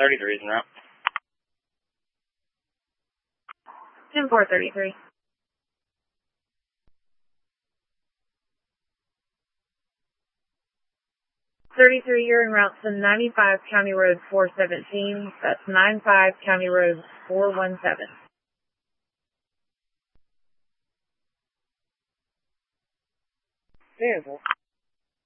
33 is en route. 10-4-33. 33, you're en route to 95 County Road 417. That's 95 County Road 417. Beautiful.